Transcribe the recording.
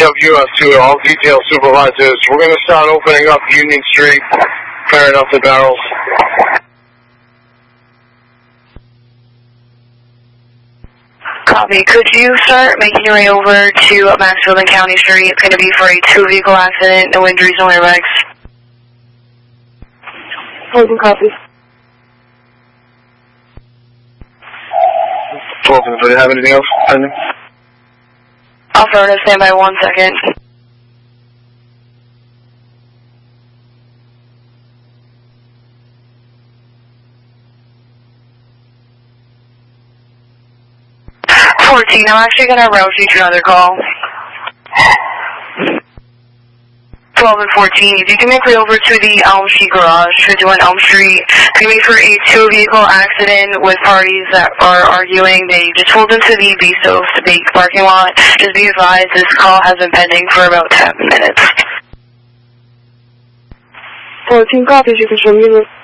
WS2, all detail supervisors. We're going to start opening up Union Street, clearing up the barrels. Copy. Could you start making your way over to Maxfield and County Street? It's going to be for a 2-vehicle accident, no injuries, no airbags. Holding copy. 12, do you have anything else pending? Affirmative, stand by 1 second. I'm actually going to route you to another call. 12 and 14, if you can make way over to the Elm Street Garage, for doing Elm Street, it's going to be for a 2-vehicle accident with parties that are arguing. They just pulled into the Bezos debate parking lot. Just be advised, this call has been pending for about 10 minutes. 14 copies, you can show me the